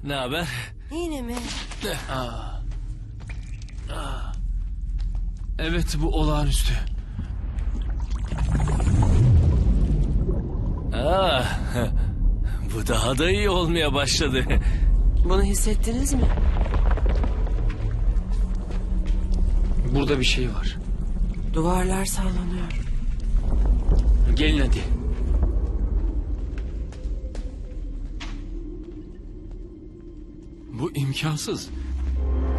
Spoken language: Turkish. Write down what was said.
Ne haber? Yine mi? Evet, bu olağanüstü. Bu daha da iyi olmaya başladı. Bunu hissettiniz mi? Burada bir şey var. Duvarlar sallanıyor. Gelin hadi. Bu imkansız.